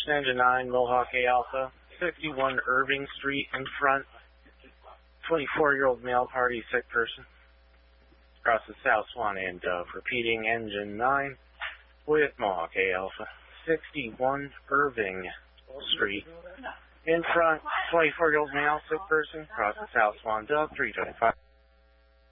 Engine 9, Mohawk A Alpha, 51 Irving Street in front, 24-year-old male party, sick person. Across the South Swan and Dove. Repeating, Engine 9 with Mohawk A Alpha, 61 Irving Street in front, 24-year-old male, sick person. Across the South Swan, Dove, 325.